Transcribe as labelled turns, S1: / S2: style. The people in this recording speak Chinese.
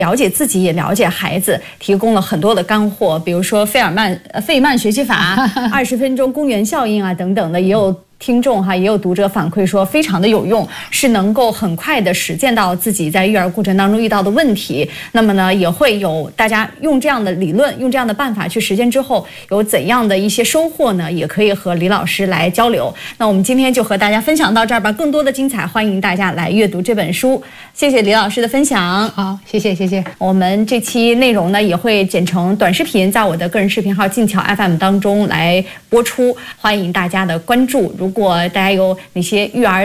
S1: 了解自己也了解孩子，提供了很多的干货，比如说费曼学习法、20分钟公园效应啊等等的，也有听众也有读者反馈说非常的有用，是能够很快的实践到自己在育儿过程当中遇到的问题。那么呢，也会有大家用这样的理论、用这样的办法去实践之后，有怎样的一些收获呢？也可以和李老师来交流。那我们今天就和大家分享到这儿吧，更多的精彩，欢迎大家来阅读这本书。谢谢李老师的分享。
S2: 好，谢谢。
S1: 我们这期内容呢也会剪成短视频，在我的个人视频号静巧 FM 当中来播出，欢迎大家的关注。如果大家有哪些育儿